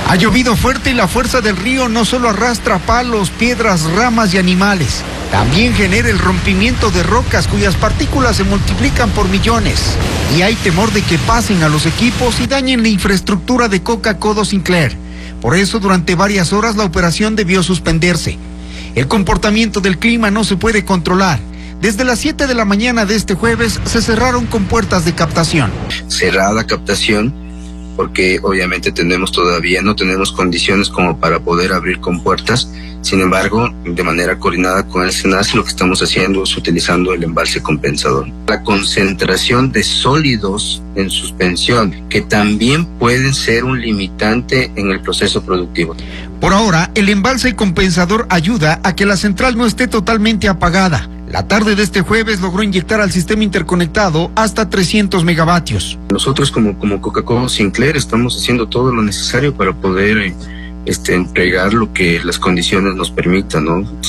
Ha llovido fuerte y la fuerza del río no solo arrastra palos, piedras, ramas y animales, también genera el rompimiento de rocas cuyas partículas se multiplican por millones. Y hay temor de que pasen a los equipos y dañen la infraestructura de Coca-Cola Sinclair. Por eso, durante varias horas la operación debió suspenderse. El comportamiento del clima no se puede controlar. Desde las 7 de la mañana de este jueves se cerraron compuertas de captación. Cerrada captación, porque obviamente no tenemos condiciones como para poder abrir compuertas. Sin embargo, de manera coordinada con el SENACE, lo que estamos haciendo es utilizando el embalse compensador. La concentración de sólidos en suspensión, que también pueden ser un limitante en el proceso productivo. Por ahora, el embalse compensador ayuda a que la central no esté totalmente apagada. La tarde de este jueves logró inyectar al sistema interconectado hasta 300 megavatios. Nosotros como Coca-Cola Sinclair estamos haciendo todo lo necesario para poder entregar lo que las condiciones nos permitan, ¿no?